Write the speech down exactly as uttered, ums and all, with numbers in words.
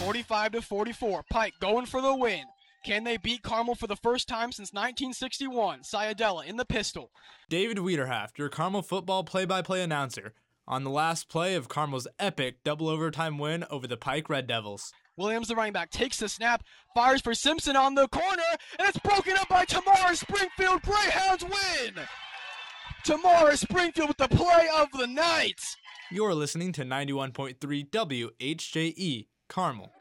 forty-five to forty-four. Pike going for the win. Can they beat Carmel for the first time since nineteen sixty-one? Sayadella in the pistol. David Wiederhaft, your Carmel football play-by-play announcer, on the last play of Carmel's epic double overtime win over the Pike Red Devils. Williams, the running back, takes the snap, fires for Simpson on the corner, and it's broken up by Tamara Springfield. Greyhounds win! Tamara Springfield with the play of the night. You're listening to ninety-one point three W H J E, Carmel.